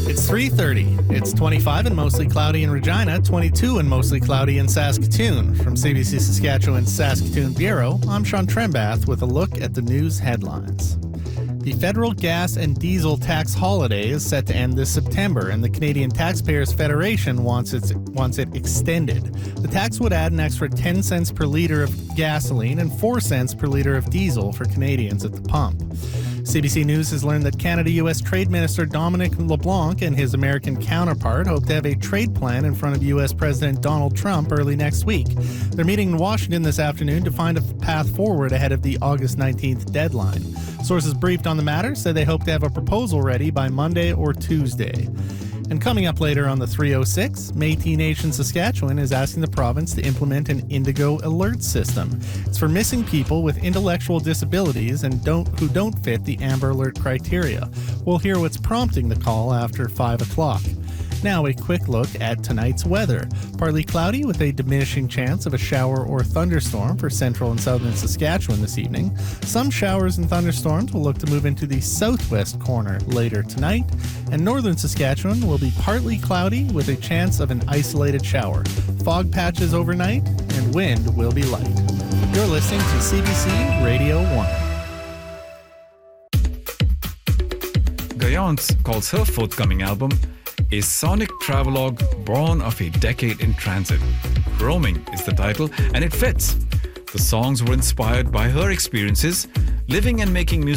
It's 3:30. It's 25 and mostly cloudy in Regina, 22 and mostly cloudy in Saskatoon. From CBC Saskatchewan's Saskatoon Bureau, I'm Sean Trembath with a look at the news headlines. The federal gas and diesel tax holiday is set to end this September, and the Canadian Taxpayers Federation wants it extended. The tax would add an extra 10 cents per litre of gasoline and 4 cents per litre of diesel for Canadians at the pump. CBC News has learned that Canada-U.S. Trade Minister Dominic LeBlanc and his American counterpart hope to have a trade plan in front of U.S. President Donald Trump early next week. They're meeting in Washington this afternoon to find a path forward ahead of the August 19th deadline. Sources briefed on the matter said they hope to have a proposal ready by Monday or Tuesday. And coming up later on the 306, Métis Nation Saskatchewan is asking the province to implement an Indigo alert system. It's for missing people with intellectual disabilities and who don't fit the Amber Alert criteria. We'll hear what's prompting the call after 5 o'clock. Now a quick look at tonight's weather. Partly cloudy with a diminishing chance of a shower or thunderstorm for central and southern Saskatchewan this evening. Some showers and thunderstorms will look to move into the southwest corner later tonight. And northern Saskatchewan will be partly cloudy with a chance of an isolated shower. Fog patches overnight and wind will be light. You're listening to CBC Radio 1. Guyon's Calls Her forthcoming album is sonic travelogue born of a decade in transit. Roaming is the title, and it fits. The songs were inspired by her experiences living and making music